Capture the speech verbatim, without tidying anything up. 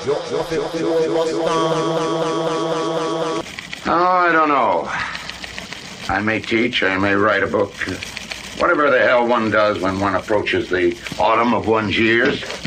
I don't know. I may teach, I may write a book. Whatever the hell one does when one approaches the autumn of one's years.